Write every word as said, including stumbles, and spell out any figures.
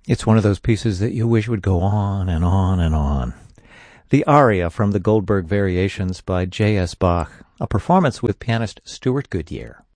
It's one of those pieces that you wish would go on and on and on. The aria from the Goldberg Variations by J S. Bach, a performance with pianist Stuart Goodyear.